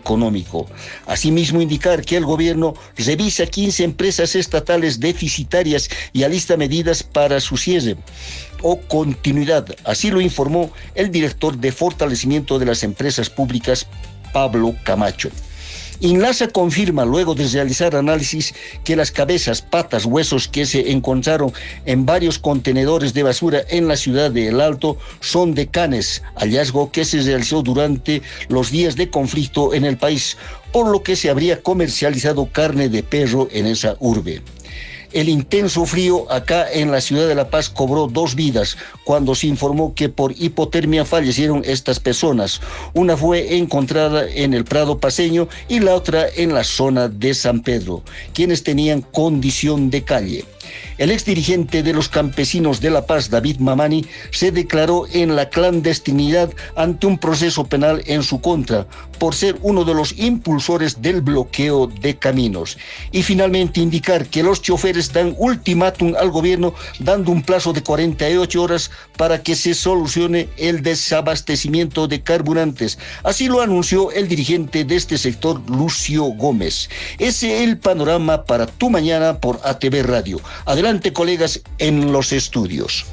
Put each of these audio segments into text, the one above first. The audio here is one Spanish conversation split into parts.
económico. Asimismo, indicar que el gobierno revisa 15 empresas estatales deficitarias y alista medidas para su cierre o continuidad. Así lo informó el director de fortalecimiento de las empresas públicas, Pablo Camacho. INLASA confirma, luego de realizar análisis, que las cabezas, patas, huesos que se encontraron en varios contenedores de basura en la ciudad de El Alto son de canes, hallazgo que se realizó durante los días de conflicto en el país, por lo que se habría comercializado carne de perro en esa urbe. El intenso frío acá en la ciudad de La Paz cobró 2 vidas cuando se informó que por hipotermia fallecieron estas personas. Una fue encontrada en el Prado paceño y la otra en la zona de San Pedro, quienes tenían condición de calle. El exdirigente de los campesinos de La Paz, David Mamani, se declaró en la clandestinidad ante un proceso penal en su contra por ser uno de los impulsores del bloqueo de caminos. Y finalmente indicar que los choferes dan ultimátum al gobierno dando un plazo de 48 horas para que se solucione el desabastecimiento de carburantes. Así lo anunció el dirigente de este sector, Lucio Gómez. Ese es el panorama para Tu Mañana por ATV Radio. Adelante, colegas, en los estudios.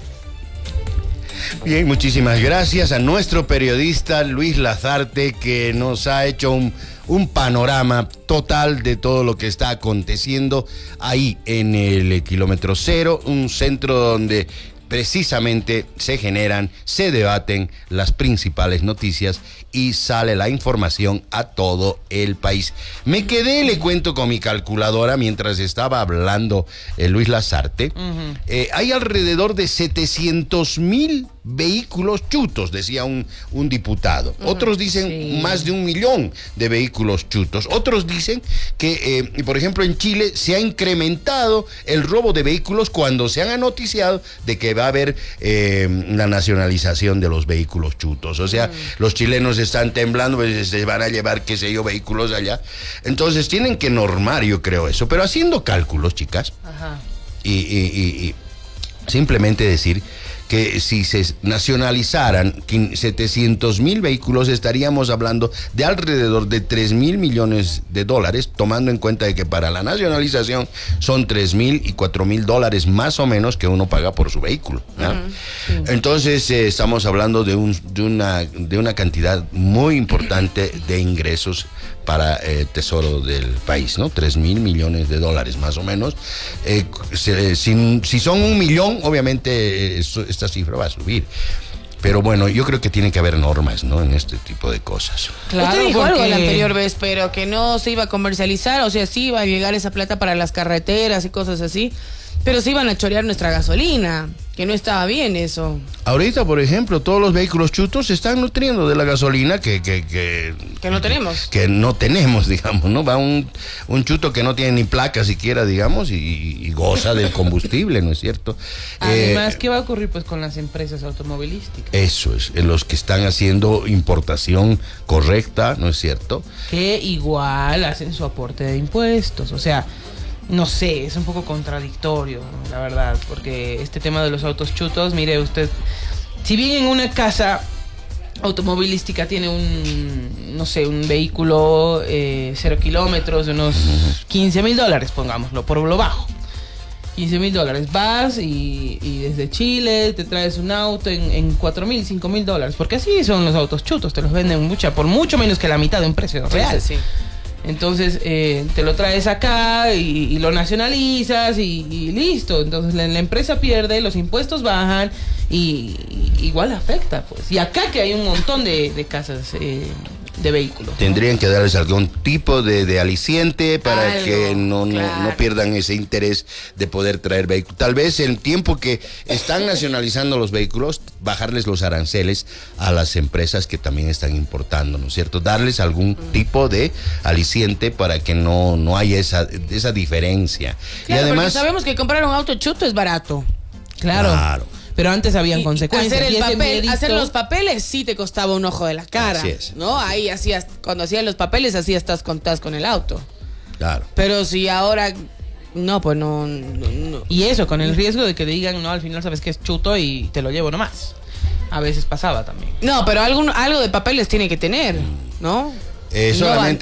Bien, muchísimas gracias a nuestro periodista Luis Lazarte, que nos ha hecho un panorama total de todo lo que está aconteciendo ahí en el kilómetro cero, un centro donde precisamente se debaten las principales noticias y sale la información a todo el país. Me quedé, le cuento, con mi calculadora mientras estaba hablando Luis Lazarte. Hay alrededor de 700,000 vehículos chutos, decía un diputado. Otros dicen más de 1 millón de vehículos chutos. Otros dicen que, por ejemplo, en Chile se ha incrementado el robo de vehículos cuando se han anoticiado de que va a haber la nacionalización de los vehículos chutos. O sea, los chilenos están temblando, pues se van a llevar, qué sé yo, vehículos allá. Entonces tienen que normar, yo creo eso. Pero haciendo cálculos, chicas, y simplemente decir que si se nacionalizaran 700,000 vehículos, estaríamos hablando de alrededor de 3,000 millones de dólares, tomando en cuenta de que para la nacionalización son 3,000 y 4,000 dólares más o menos que uno paga por su vehículo, ¿no? Sí. Entonces estamos hablando de una cantidad muy importante de ingresos para el tesoro del país, ¿no? 3,000 millones de dólares más o menos. Si son 1 millón, obviamente esta cifra va a subir. Pero bueno, yo creo que tiene que haber normas, ¿no?, en este tipo de cosas. Claro, usted dijo algo la anterior vez, pero que no se iba a comercializar, o sea, sí iba a llegar esa plata para las carreteras y cosas así, pero se iban a chorear nuestra gasolina, que no estaba bien eso. Ahorita, por ejemplo, todos los vehículos chutos se están nutriendo de la gasolina que no tenemos. Que no tenemos, digamos, ¿no? Va un chuto que no tiene ni placa siquiera, digamos, y goza del combustible, ¿no es cierto? Además, ¿qué va a ocurrir pues con las empresas automovilísticas? Eso es, los que están haciendo importación correcta, ¿no es cierto? Que igual hacen su aporte de impuestos, o sea, no sé, es un poco contradictorio, la verdad, porque este tema de los autos chutos, mire usted, si bien en una casa automovilística tiene un vehículo 0 kilómetros de unos 15,000 dólares, pongámoslo, por lo bajo, 15,000 dólares, vas y desde Chile te traes un auto en 4,000, 5,000 dólares, porque así son los autos chutos, te los venden por mucho menos que la mitad de un precio real. Sí. Entonces te lo traes acá y lo nacionalizas y listo. Entonces la empresa pierde, los impuestos bajan y igual afecta, pues. Y acá que hay un montón de casas de vehículos, tendrían que darles algún tipo de aliciente para que no pierdan ese interés de poder traer vehículos. Tal vez en tiempo que están nacionalizando los vehículos, bajarles los aranceles a las empresas que también están importando, ¿no es cierto? Darles algún tipo de aliciente para que no haya esa diferencia. Claro, y además porque sabemos que comprar un auto chuto es barato. Claro. Pero antes habían consecuencias. Hacer los papeles sí te costaba un ojo de la cara. Así es. ¿No? Ahí cuando hacías los papeles, así estás con el auto. Claro. Pero si ahora no, pues no. Y eso, con el riesgo de que digan, no, al final sabes que es chuto y te lo llevo nomás. A veces pasaba también. No, pero algo de papeles tiene que tener, ¿no? Solamente